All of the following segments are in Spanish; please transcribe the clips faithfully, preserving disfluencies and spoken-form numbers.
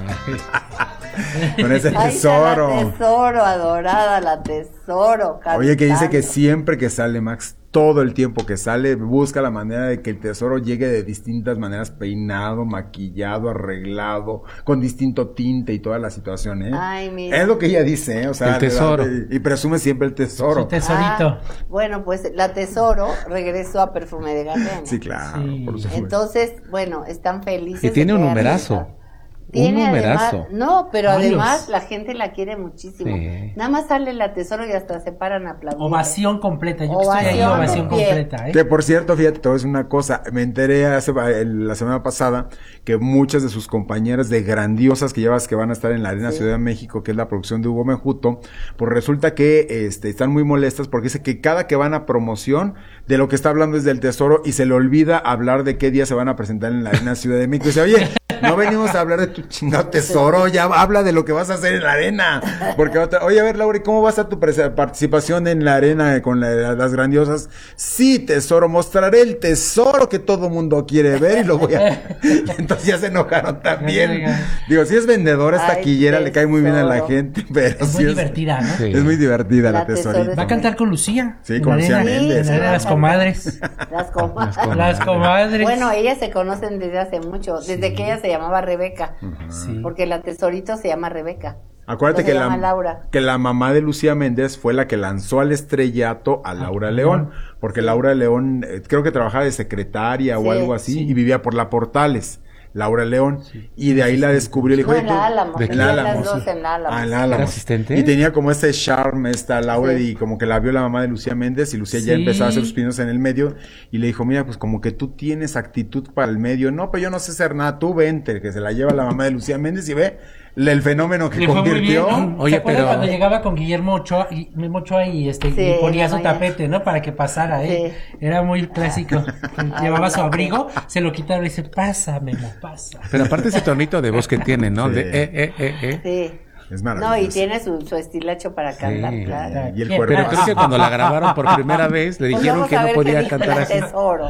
Con ese Ahí tesoro. está la tesoro, adorada, la tesoro. Oye, que dice cantando. que siempre que sale Max, todo el tiempo que sale, busca la manera de que el tesoro llegue de distintas maneras, peinado, maquillado, arreglado, con distinto tinte y toda la situación, ¿eh? Ay, mira. Es lo que ella dice, ¿eh? O sea, El tesoro. de- de- y presume siempre el tesoro. Su tesorito. Ah, bueno, pues la tesoro regresó a Perfume de Gardenia. Sí, claro, Sí. por supuesto. Entonces, bueno, están felices. Y tiene de un que numerazo. haya- Tiene Un numerazo. además, no, pero Varios. además la gente la quiere muchísimo. Sí. Nada más sale la tesoro y hasta se paran a aplaudir. Ovación completa. Yo que estoy ahí, Ovación ovación de pie. completa, ¿eh? Que por cierto, fíjate, te voy a decir una cosa, me enteré hace, el- la semana pasada que muchas de sus compañeras de grandiosas que llevas que van a estar en la Arena Sí. Ciudad de México, que es la producción de Hugo Mejuto, pues resulta que este, están muy molestas porque dice que cada que van a promoción, de lo que está hablando es del tesoro y se le olvida hablar de qué día se van a presentar en la Arena Ciudad de México. Y dice, oye, no venimos a hablar de tu chingado tesoro, ya habla de lo que vas a hacer en la arena. Porque otra, oye, a ver, Laura, ¿y cómo va a estar tu prese- participación en la arena con la- las grandiosas? Sí, tesoro, mostraré el tesoro que todo mundo quiere ver y lo voy a... Y entonces ya se enojaron también. Digo, si es vendedora, es Ay, taquillera, le cae muy bien a la tesoro. gente, pero Es sí muy divertida, ¿no? Sí. Es muy divertida la, La tesoro tesorita. es- Va a cantar con Lucía. Sí, en con la Lucía arena, Méndez, en la arena de las claro. comadres. Las comadres. Las comadres. Bueno, ellas se conocen desde hace mucho, desde que ella se llamaba Rebeca, Sí. porque la tesorito se llama Rebeca. Acuérdate No que se la, llama Laura. que la mamá de Lucía Méndez fue la que lanzó al estrellato a Laura León, porque Laura León eh, creo que trabajaba de secretaria Sí, o algo así sí. y vivía por la Portales. Laura León, y de ahí la descubrió y le dijo, No, oye, en la tú- Álamo, ¿de en qué? la vivían Álamo, las dos sí. en la Álamo. Ah, en la Álamo. ¿Era asistente? Y tenía como ese charme esta Laura Sí. y como que la vio la mamá de Lucía Méndez y Lucía ya Sí. empezaba a hacer sus pinos en el medio y le dijo, mira, pues como que tú tienes actitud para el medio. No, pero yo no sé hacer nada, tú vente, que se la lleva la mamá de Lucía Méndez y ve le- el fenómeno que Le fue muy convirtió. bien. Oye, ¿Se acuerdan pero- cuando llegaba con Guillermo Ochoa y, Memo Ochoa y, este, Sí, y ponía en su la mañana. tapete, ¿no? Para que pasara, ¿eh? Sí. Era muy clásico. Ay, Llevaba su no. abrigo, se lo quitaron y dice, pasa, Memo, pasa. Pero aparte ese tonito de voz que tiene, ¿no? Sí. De eh, eh, eh, eh. Sí. Es No, maravilloso. y tiene su, su estilacho para cantar, Sí. claro. Y el ¿Quién? cuerpo. Pero creo que cuando la grabaron por primera vez le Pues dijeron vamos que a no ver qué podía dice cantar la así. tesoro.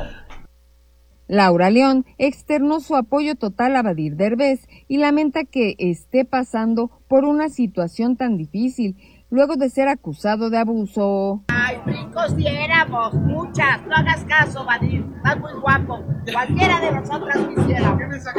Laura León externó su apoyo total a Badir Derbez y lamenta que esté pasando por una situación tan difícil luego de ser acusado de abuso. Ay, brincos diéramos, muchas. No hagas caso, Badir. Estás muy guapo. Cualquiera de nosotras quisiera.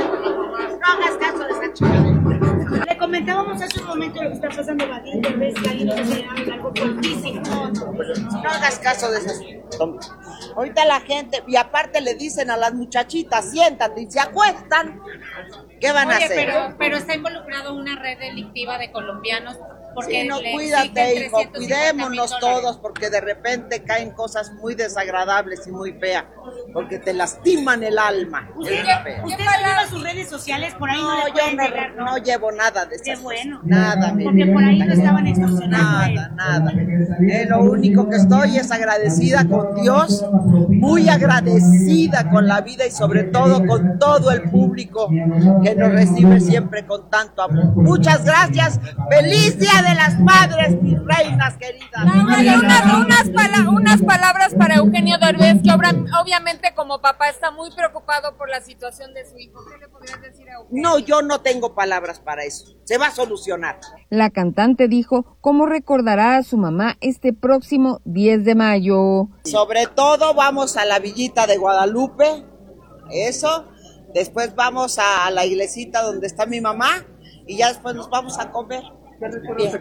No hagas caso de esa chica. Le comentábamos hace un momento lo que está pasando Badir Derbez, que ahí nos enseñaron algo fuertísimo. No hagas caso de esas. Ahorita la gente, y aparte le dicen a las muchachitas, siéntate, y se acuestan. ¿Qué van a Oye, hacer? pero, pero está involucrado una red delictiva de colombianos porque Sí, no, le cuídate, exigen hijo, trescientos cincuenta mil cuidémonos dólares. todos, porque de repente caen cosas muy desagradables y muy feas, porque te lastiman el alma. ¿Usted, Es feo. usted no lleva sus redes sociales? Por ahí no, No, le yo pueden no, llegar, ¿no? no llevo nada de eso. Qué bueno. Nada, mi Porque vida. por ahí lo estaban extorsionando a él. Nada, nada. Eh, lo único que estoy es agradecida con Dios, muy agradecida con la vida y sobre todo con todo el público que nos recibe siempre con tanto amor. Muchas gracias. ¡Feliz Día de las Madres, mis reinas queridas! Laura, unas, unas, pala- unas palabras para Eugenio Derbez, que obra- obviamente como papá está muy preocupado por la situación de su hijo. ¿Qué le podrías decir a Eugenio? No, yo no tengo palabras para eso. Se va a solucionar. La cantante dijo cómo recordará a su mamá este próximo diez de mayo. Sobre todo vamos a la villita de Guadalupe, eso. Después vamos a la iglesita donde está mi mamá y ya después nos vamos a comer. Bien.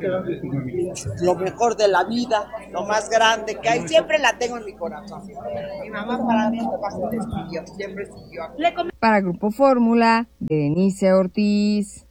Lo mejor de la vida, lo más grande que hay, siempre la tengo en mi corazón. Mi mamá para mí jamás se despidió, siempre siguió aquí. Le com- Para Grupo Fórmula, Berenice Ortiz.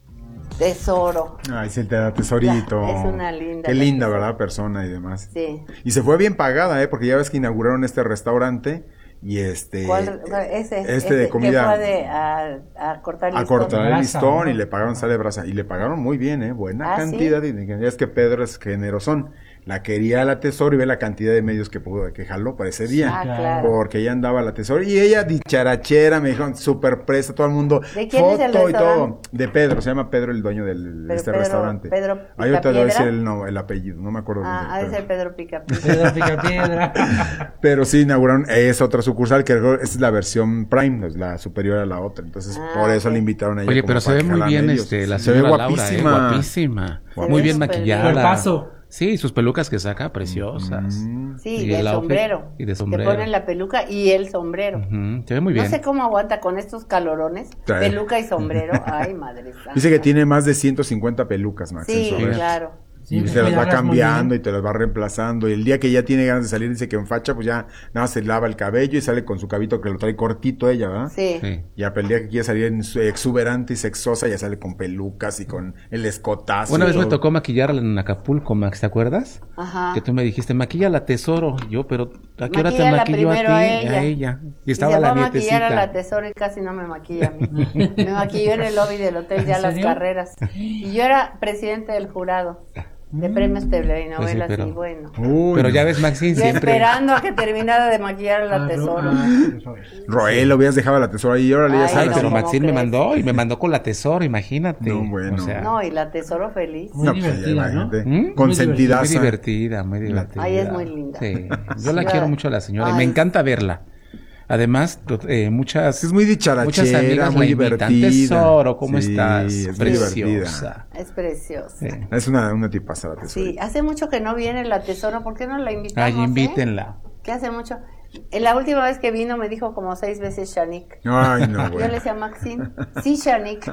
Tesoro. Ay, sí, te da tesorito. Es una linda Qué linda, tesoro. ¿verdad? Persona y demás. Sí. Y se fue bien pagada, ¿eh? Porque ya ves que inauguraron este restaurante y este... ¿Cuál? Ese, este ese, de comida... Que fue de, a, a cortar A listón. cortar el Brasa, listón ¿no? y le pagaron sale de brasa. Y le pagaron muy bien, ¿eh? Buena ¿Ah, cantidad. sí? Y ya es que Pedro es generosón. La quería la tesoro y ve la cantidad de medios que pudo, que jaló para ese día. Ah, claro. Porque ella andaba la tesoro. Y ella dicharachera, me dijeron, súper presa, todo el mundo. ¿De quién es el foto y todo. restaurante? De Pedro, se llama Pedro el dueño del, de Pero este Pedro- restaurante. Pedro Ahí yo te voy a decir Picapiedra. el, no, el apellido, no me acuerdo. Ah, ha de pero, ser Pedro Picapiedra. Pedro Picapiedra. pero sí inauguraron esa otra sucursal, que esa es la versión Prime, es la superior a la otra. Entonces, Ah, por eso ok. le invitaron a ella. Oye, como pero se para ve que muy jalan bien ellos. este, la Se ve señora Laura, ¿eh? guapísima. Guapísima. Se Muy ve bien súper maquillada. bien. Cuerpazo. Sí, sus pelucas que saca, preciosas. Mm. Sí, Y de el outfit, sombrero. y de Te sombrero. ponen la peluca y el sombrero. Ujú, se ve muy bien. No sé cómo aguanta con estos calorones. Trae. Peluca y sombrero. Ay, madre santa. Dice que tiene más de ciento cincuenta pelucas, Max. en Sí, su red. claro. Sí, Y pues, se las va cuidarlas muy cambiando bien. y te las va reemplazando. Y el día que ya tiene ganas de salir, dice que en facha, pues ya nada más se lava el cabello y sale con su cabito que lo trae cortito ella, ¿verdad? Sí. Sí. Ya, pero el día que quiere salir en su- exuberante y sexosa, ya sale con pelucas y con el escotazo. Una y vez me todo. tocó maquillarla en Acapulco, Max, ¿te acuerdas? Ajá. Que tú me dijiste, maquilla la Tesoro. Y yo, pero ¿a qué hora te Maquíllala maquillo a ti? primero a ella. A ella. Y Y estaba se va la a maquillar a la nietecita. Tesoro y casi no me maquilla a mí. Me maquilló en el lobby del hotel ya ¿En las serio? carreras. Y yo era presidente del jurado de premios telenovelas Pues sí, pero- y bueno. Uy, Pero no. ya ves, Maxine, Yo siempre. esperando a que terminara de maquillar a la Ah, Tesoro. ah, Roel, lo hubieras dejado a la tesora ahí y órale, ya Ay, Ay, sabes. no, pero ¿cómo Maxine me crees? mandó y me mandó con la Tesoro, imagínate. No, bueno. O sea, No, y la Tesoro feliz. Muy No, pues, divertida, ¿no? imagínate. ¿Mm? Consentidaza. muy divertida, muy divertida. Ay, es muy linda. Sí, yo la Sí, quiero ay. mucho a la señora y Ay. me encanta verla. Además, to- eh, muchas Es muy dicharachera, muchas amigas muy la invitan. divertida. Tesoro, ¿cómo Sí, estás? es muy divertida. Preciosa. Es preciosa. Sí. Es una, una tipaza la tesora. Sí, hace mucho que no viene la Tesoro. ¿Por qué no la invitamos? Ay, eh? invítenla. Que hace mucho. En la última vez que vino me dijo como seis veces Shanik. Ay, no, Yo bueno. le decía Maxine. Sí, Shanik.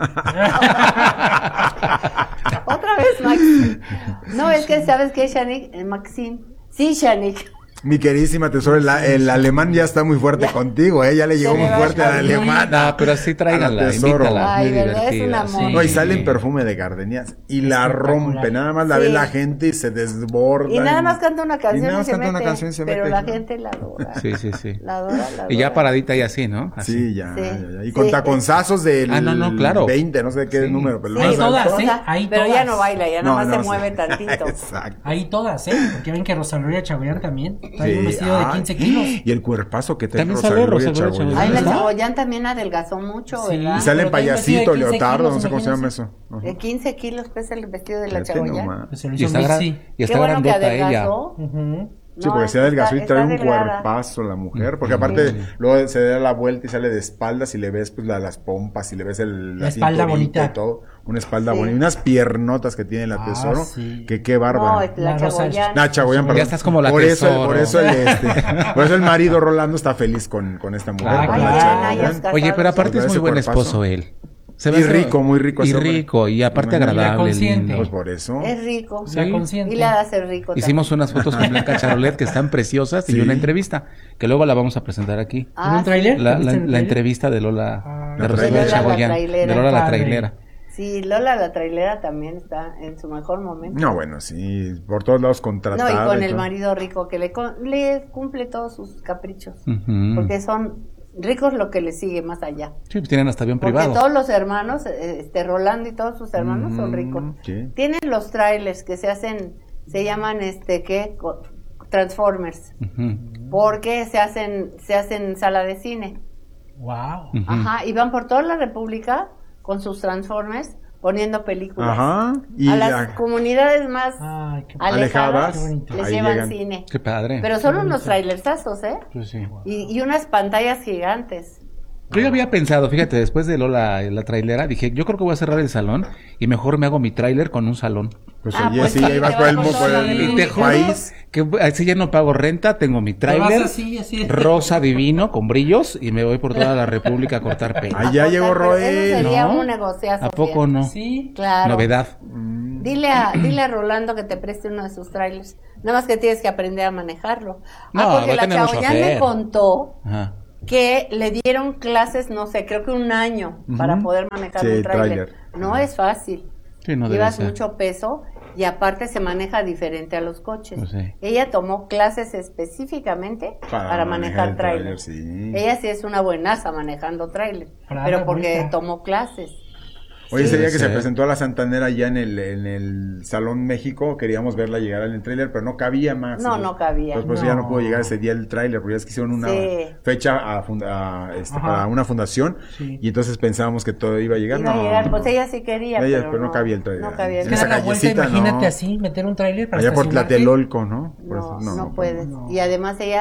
Otra vez Maxine. No, es que ¿sabes qué, Shanik? Eh, Maxine. Sí, Shanik. Mi queridísima tesora, el, el alemán ya está muy fuerte contigo, ¿eh? Ya le llegó Se muy me va fuerte a al salir. alemán. No, pero sí A tráiganla, la Tesoro. invítala. Ay, muy ¿verdad? Es un divertida. amor. Sí. No, y sale en perfume de gardenias y la rompe, nada más la Sí. ve la gente y se desborda. Y nada más canta una canción Y nada y más se canta mete. una canción y se pero mete. la gente la adora. Sí, sí, sí. La adora, la adora. Y ya paradita y así, ¿no? Así. Sí, ya, Sí. ya, ya. Y Sí. con taconzazos del Ah, no, no, claro. veinte, no sé qué Sí. número, pero Sí, el más todas, alto. o ¿eh? sea, Ahí pero ya todas. no baila, ya nada No, más no, se sí. mueve tantito. Exacto. Ahí todas, ¿eh? Porque ven que Rosa Gloria Chagoyán también trae un Sí, vestido de ay, quince kilos. Y el cuerpazo que trae También Rosa sale Gloria Rosa Gloria Chagoyán. Ay, la ¿Verdad? Chagoyán también adelgazó mucho, Sí. ¿verdad? Y sale en Pero trae un vestido de payasito, quince leotardo, kilos, no sé cómo se llama imagínense. eso. Ajá. De quince kilos pesa el vestido de la Fíjate Chagoyán. nomás. Pues se lo Y hizo está, gra- Mixi. y Qué está bueno que grandota ella. adelgazó. Ujú. Sí, No, porque se adelgazó y está- trae está un delgada. cuerpazo la mujer, porque aparte luego se da la vuelta y sale de espaldas y le ves pues la- las pompas y le ves el, La espalda cinturita bonita. y todo, una espalda Sí. bonita, y unas piernotas que tiene la Ah, Tesoro, sí. que qué No, bárbaro. es la La Rosa- Chagoyán. Ah, Chagoyán, perdón. Ya estás como la por eso, Tesoro. por eso el este, por eso el marido Rolando está feliz con, con esta mujer, Ah, con Ay, la claro. ya, Chagoyán. ya está. Oye, pero aparte es Ese muy buen cuerpazo. esposo él. Se Y ve hacer- rico, muy rico Y ese hombre. rico, y aparte Imagínate. agradable. consciente. lindo. Pues por eso. Es rico. La Sí. consciente. Y la hace rico Hicimos unas fotos con Blanca Charolet que están preciosas y Sí. una entrevista que luego la vamos a presentar aquí. también. ¿En un Ah, tráiler? La, la, ¿Viste el la trailer? entrevista de Lola, Ah. de La Rosabel trailera. Chagoyán, La trailera. de Lola la Padre. trailera. Sí, Lola la trailera también está en su mejor momento. No, bueno, sí, por todos lados contratada. No, y con el todo. marido rico que le, con- le cumple todos sus caprichos. Ujú. Porque son ricos lo que le sigue más allá. Sí, pues tienen hasta avión Porque privado. todos los hermanos, eh, este Rolando y todos sus hermanos son Mm, ricos. sí. Tienen los trailers que se hacen, se llaman este, ¿qué? Co- Transformers. Ujú. Porque se hacen, se hacen sala de cine. Wow. Ujú. Ajá, y van por toda la República con sus Transformers poniendo películas. Ajá. Y a las la- comunidades más Ay, qué alejadas, alejadas, les ahí llevan llegan. cine. Qué padre. Pero son unos trailersazos, ¿eh? Pues sí. Y, y unas pantallas gigantes. Yo ya había pensado, fíjate, después de Lola, la trailera, dije, yo creo que voy a cerrar el salón y mejor me hago mi trailer con un salón. Pues Ah, oye, pues sí, sí, ahí va te por vas el, con por toda la el línea. Y te juro país. que así ya no pago renta, tengo mi Te vas tráiler así, así. rosa divino con brillos y me voy por toda la República a cortar pelo. Ahí ya llegó Pero eso Roel. sería ¿no? un negociazo. ¿A poco fíjate. no? Sí. Claro. Novedad. Dile a, dile a Rolando que te preste uno de sus trailers. Nada más que tienes que aprender a manejarlo. No, ah, porque va a la tener mucho Chagoyán me chofer. contó Ajá. que le dieron clases, no sé, creo que un año para poder manejar Sí, un tráiler. tráiler. No es fácil. Sí, no debe Llevas ser. mucho peso y aparte se maneja diferente a los coches. Pues sí. Ella tomó clases específicamente para, Para manejar, manejar el tráiler. tráiler, sí. Ella sí es una buenaza manejando tráiler, Brava, pero porque bonita. tomó clases. Oye, ese Sí, día que sí. se presentó a la Santanera allá en el, en el Salón México, queríamos verla llegar en el tráiler, pero no cabía más. No, no cabía. Entonces, pues ya no pudo llegar ese día el tráiler, porque ya es que hicieron una Sí. fecha a funda- a, este, Ajá. para una fundación, Sí. y entonces pensábamos que todo iba a llegar. Iba a no, llegar, pues no. ella sí quería, Ella, pero, pero no cabía el tráiler. No cabía En el Es que esa dar la vuelta, callecita, imagínate no. así, meter un tráiler para Allá por estacionarte. Tlatelolco, ¿no? Por No, eso, no, puedes. Y además ella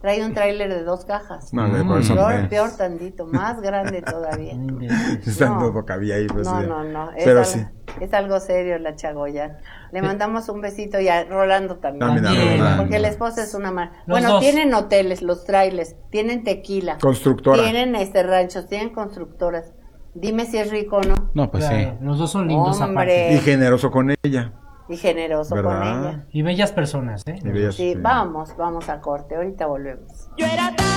trae un tráiler de dos cajas. No, de por eso peor, no. peor tantito, más grande todavía. Está No. todo cabía ahí, pues, No, ya. no, no. Es, Pero algo, sí. es algo serio la Chagoya. Le mandamos un besito y a Rolando también. También a También. Rolando. Porque la esposa es una mar. Los Bueno, dos. tienen hoteles, los trailers, tienen tequila, Constructora. tienen este ranchos, tienen constructoras. Dime si es rico o no. No, pues Claro, sí. los dos son lindos Hombre. aparte. Y generoso con ella. Y generoso con ¿Verdad? ella. Y bellas personas, ¿eh? Y bellas, Sí, sí. vamos, vamos a corte. Ahorita volvemos. Yo era tan